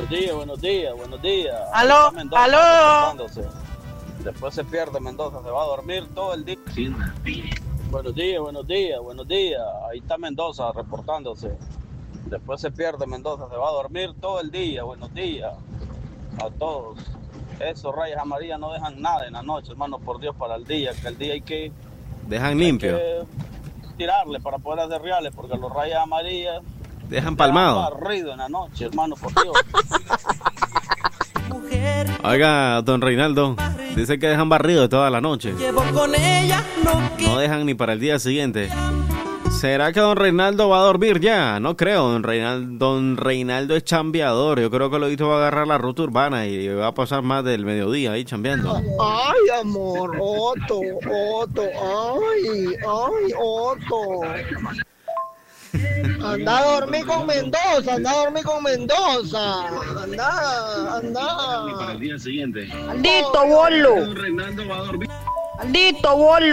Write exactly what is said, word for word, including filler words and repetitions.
Buenos días, buenos días, buenos días. Aló, Mendoza, aló. Después se pierde Mendoza, se va a dormir todo el día. Buenos días, buenos días, buenos días. Ahí está Mendoza reportándose. Después se pierde Mendoza, se va a dormir todo el día. Buenos días a todos. Esos rayas amarillas no dejan nada en la noche, hermano, por Dios, para el día. Que el día hay que... Dejan limpio. Hay que tirarle para poder hacer reales, porque los rayas amarillas... Dejan palmado. Dejan barrido en la noche, hermano, por Dios. Oiga, don Reinaldo, dice que dejan barrido toda la noche. No dejan ni para el día siguiente. ¿Será que don Reinaldo va a dormir ya? No creo, don Reinaldo, don Reinaldo es chambeador. Yo creo que lo hizo va a agarrar la ruta urbana y va a pasar más del mediodía ahí chambeando. Ay, amor, Otto, Otto, ay, ay, Otto. Anda a dormir con Mendoza, anda a dormir con Mendoza. Anda, anda. Para el día siguiente. Maldito bolo. Reinaldo va a dormir. Maldito bolo.